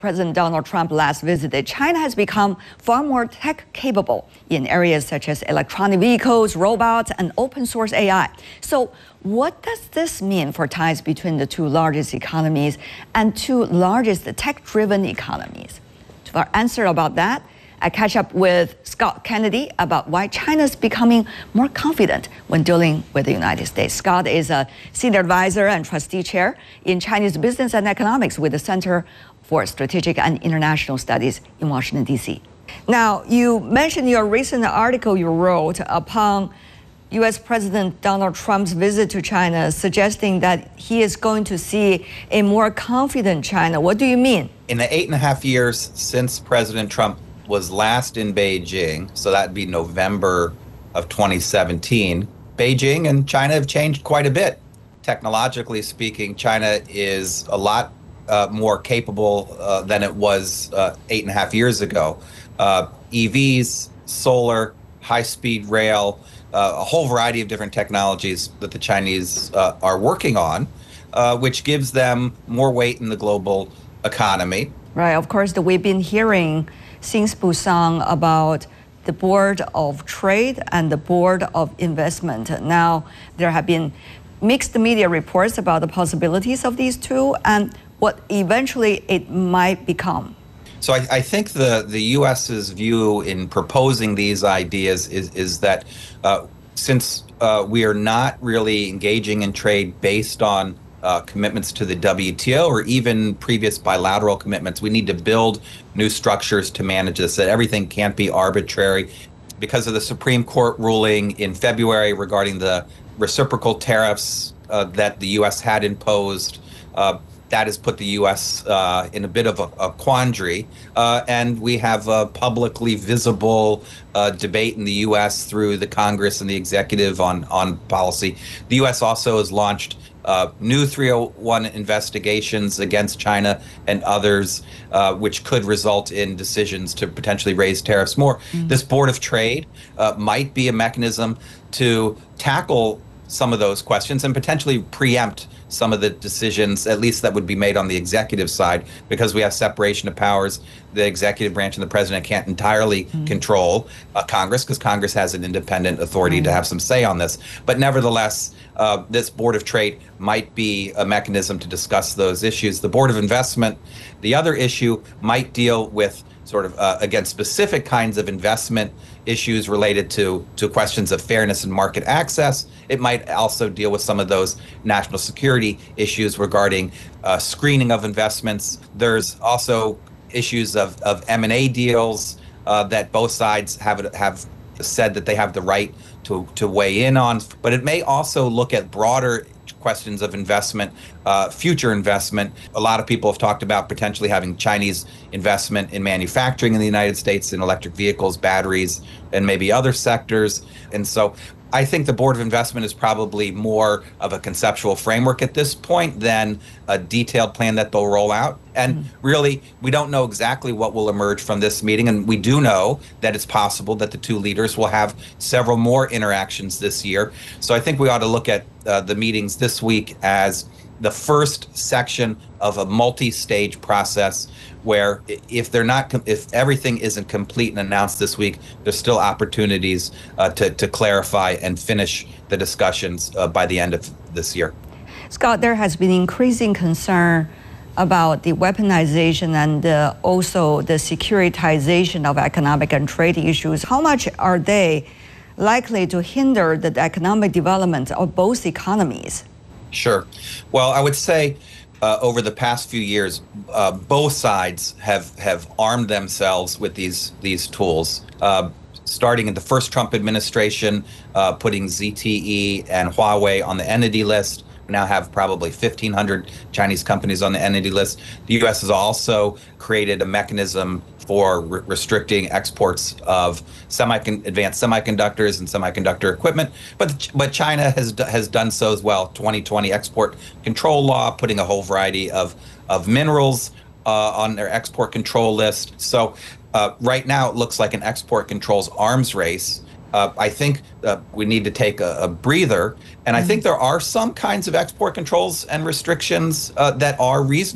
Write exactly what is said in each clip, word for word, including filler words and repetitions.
President Donald Trump last visited, China has become far more tech-capable in areas such as electronic vehicles, robots, and open-source A I. So what does this mean for ties between the two largest economies and two largest tech-driven economies? To our answer about that, I catch up with Scott Kennedy about why China is becoming more confident when dealing with the United States. Scott is a senior advisor and trustee chair in Chinese business and economics with the Center for Strategic and International Studies in Washington, D C. Now, you mentioned your recent article you wrote upon U S President Donald Trump's visit to China, suggesting that he is going to see a more confident China. What do you mean? In the eight and a half years since President Trump was last in Beijing, so that'd be November of twenty seventeen, Beijing and China have changed quite a bit. Technologically speaking, China is a lot uh, more capable uh, than it was uh, eight and a half years ago. Uh, E Vs, solar, high-speed rail, uh, a whole variety of different technologies that the Chinese uh, are working on, uh, which gives them more weight in the global economy. Right, of course, the, we've been hearing since Busan about the Board of Trade and the Board of Investment. Now, there have been mixed media reports about the possibilities of these two and what eventually it might become. So I, I think the, the U S's view in proposing these ideas is, is that uh, since uh, we are not really engaging in trade based on Uh, commitments to the W T O or even previous bilateral commitments, we need to build new structures to manage this, that everything can't be arbitrary. Because of the Supreme Court ruling in February regarding the reciprocal tariffs uh, that the U S had imposed, uh, that has put the U S uh, in a bit of a, a quandary. Uh, and we have a publicly visible uh, debate in the U S through the Congress and the executive on, on policy. The U S also has launched Uh, new three oh one investigations against China and others, uh, which could result in decisions to potentially raise tariffs more. Mm-hmm. This Board of Trade uh, might be a mechanism to tackle some of those questions and potentially preempt some of the decisions, at least that would be made on the executive side, because we have separation of powers. The executive branch and the president can't entirely mm. control uh, Congress, because Congress has an independent authority mm. to have some say on this. But nevertheless, uh, this Board of Trade might be a mechanism to discuss those issues. The Board of Investment, the other issue, might deal with sort of, uh, again, specific kinds of investment issues related to, to questions of fairness and market access. It might also deal with some of those national security issues regarding uh, screening of investments. There's also issues of, of M and A deals uh, that both sides have have said that they have the right to, to weigh in on. But it may also look at broader questions of investment, uh, future investment. A lot of people have talked about potentially having Chinese investment in manufacturing in the United States, in electric vehicles, batteries, and maybe other sectors. And so I think the Board of Investment is probably more of a conceptual framework at this point than a detailed plan that they'll roll out. And mm-hmm. really, we don't know exactly what will emerge from this meeting. And we do know that it's possible that the two leaders will have several more interactions this year. So I think we ought to look at uh, the meetings this week as the first section of a multi-stage process where if they're not, if everything isn't complete and announced this week, there's still opportunities uh, to, to clarify and finish the discussions uh, by the end of this year. Scott, there has been increasing concern about the weaponization and uh, also the securitization of economic and trade issues. How much are they likely to hinder the economic development of both economies? Sure. Well, I would say uh, over the past few years, uh, both sides have, have armed themselves with these these tools. Uh, starting in the first Trump administration, uh, putting Z T E and Huawei on the entity list. We now have probably fifteen hundred Chinese companies on the entity list. The U S has also created a mechanism for re- restricting exports of semicon- advanced semiconductors and semiconductor equipment, but but China has has done so as well. twenty twenty export control law, putting a whole variety of of minerals uh, on their export control list. So uh, right now it looks like an export controls arms race. Uh, I think uh, we need to take a, a breather, and I think there are some kinds of export controls and restrictions uh, that are reasonable.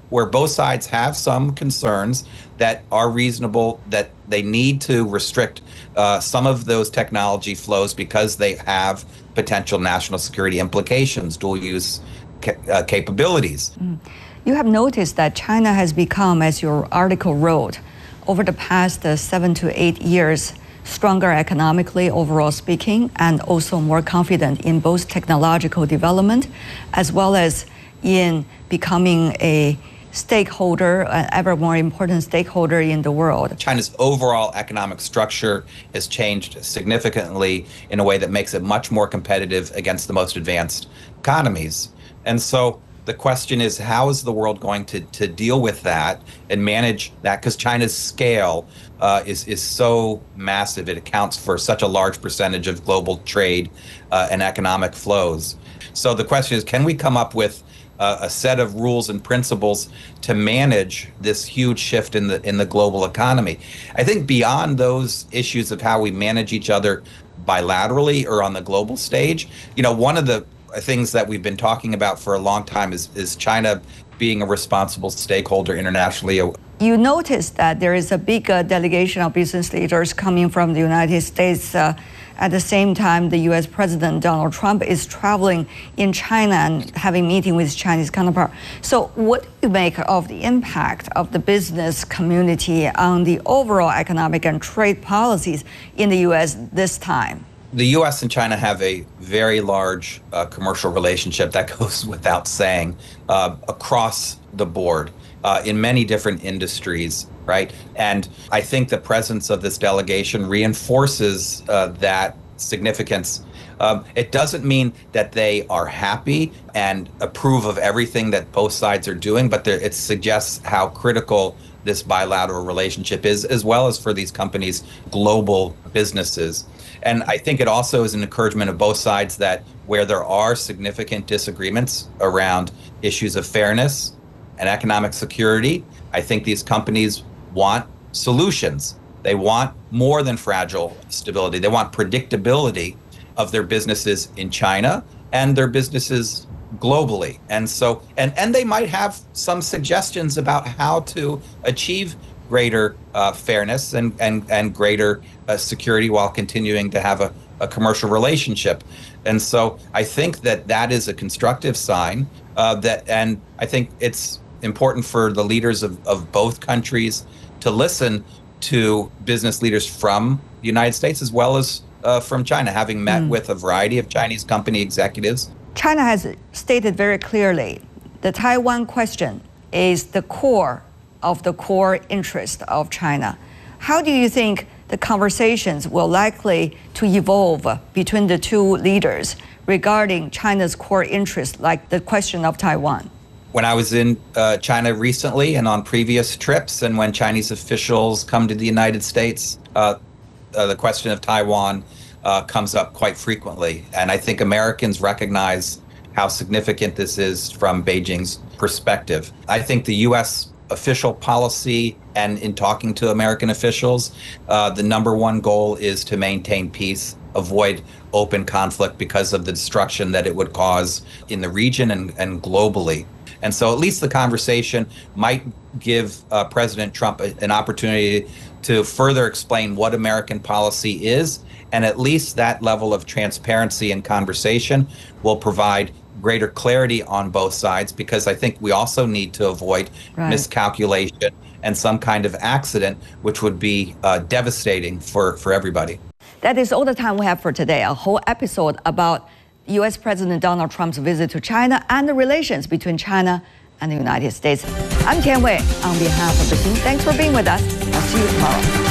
where both sides have some concerns that are reasonable, that they need to restrict uh, some of those technology flows because they have potential national security implications, dual use ca- uh, capabilities. Mm. You have noticed that China has become, as your article wrote, over the past uh, seven to eight years, stronger economically, overall speaking, and also more confident in both technological development as well as in becoming a stakeholder, an ever more important stakeholder in the world. China's overall economic structure has changed significantly in a way that makes it much more competitive against the most advanced economies. And so the question is, how is the world going to, to deal with that and manage that? Because China's scale uh, is, is so massive. It accounts for such a large percentage of global trade uh, and economic flows. So the question is, can we come up with uh, a set of rules and principles to manage this huge shift in the in the global economy? I think beyond those issues of how we manage each other bilaterally or on the global stage, you know, one of the things that we've been talking about for a long time is, is China being a responsible stakeholder internationally. You notice that there is a big uh, delegation of business leaders coming from the United States. Uh, at the same time, the U S President Donald Trump is traveling in China and having meeting with his Chinese counterpart. So what do you make of the impact of the business community on the overall economic and trade policies in the U S this time? The U S and China have a very large uh, commercial relationship that goes without saying uh, across the board uh, in many different industries, right? And I think the presence of this delegation reinforces uh, that significance. Um, it doesn't mean that they are happy and approve of everything that both sides are doing, but there, it suggests how critical this bilateral relationship is, as well as for these companies' global businesses. And I think it also is an encouragement of both sides that where there are significant disagreements around issues of fairness and economic security, I think these companies want solutions. They want more than fragile stability. They want predictability of their businesses in China and their businesses globally. And so, and, and they might have some suggestions about how to achieve greater uh, fairness and, and, and greater uh, security while continuing to have a, a commercial relationship. And so I think that that is a constructive sign uh, that, and I think it's important for the leaders of, of both countries to listen to business leaders from the United States as well as uh, from China, having met mm. with a variety of Chinese company executives. China has stated very clearly the Taiwan question is the core of the core interest of China. How do you think the conversations will likely to evolve between the two leaders regarding China's core interest, like the question of Taiwan? When I was in uh, China recently and on previous trips, and when Chinese officials come to the United States, uh, uh, the question of Taiwan uh, comes up quite frequently. And I think Americans recognize how significant this is from Beijing's perspective. I think the U S official policy and in talking to American officials, uh, the number one goal is to maintain peace, avoid open conflict because of the destruction that it would cause in the region and, and globally. And so at least the conversation might give uh, President Trump a, an opportunity to further explain what American policy is. And at least that level of transparency and conversation will provide greater clarity on both sides, because I think we also need to avoid right. miscalculation and some kind of accident, which would be uh, devastating for, for everybody. That is all the time we have for today. A whole episode about U S President Donald Trump's visit to China and the relations between China and the United States. I'm Tian Wei on behalf of the team. Thanks for being with us. I'll see you tomorrow.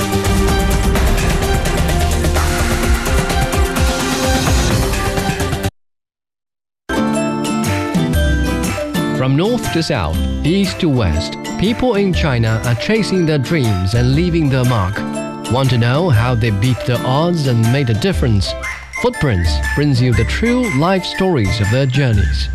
From north to south, east to west, people in China are chasing their dreams and leaving their mark. Want to know how they beat the odds and made a difference? Footprints brings you the true life stories of their journeys.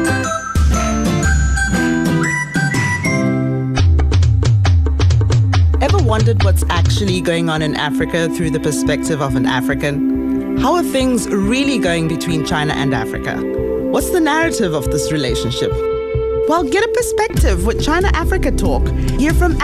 Ever wondered what's actually going on in Africa through the perspective of an African? How are things really going between China and Africa? What's the narrative of this relationship? Well, get a perspective with China Africa Talk. Hear from